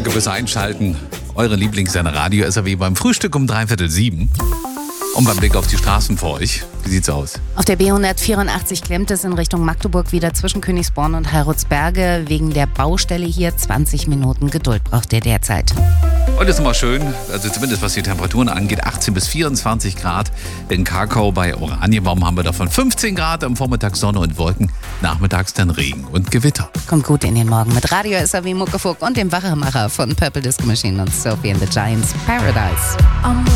Danke fürs Einschalten. Eure Lieblingssender Radio SAW beim Frühstück um 6:45. Und beim Blick auf die Straßen vor euch, wie sieht's aus? Auf der B184 klemmt es in Richtung Magdeburg wieder zwischen Königsborn und Heilsberg. Wegen der Baustelle hier 20 Minuten Geduld braucht ihr derzeit. Und ist immer schön, also zumindest was die Temperaturen angeht, 18 bis 24 Grad. In Krakau bei Oranienbaum haben wir davon 15 Grad, am Vormittag Sonne und Wolken, nachmittags dann Regen und Gewitter. Kommt gut in den Morgen mit Radio SAW Muckefuck und dem Wachmacher von Purple Disco Machine und Sophie and the Giants Paradise.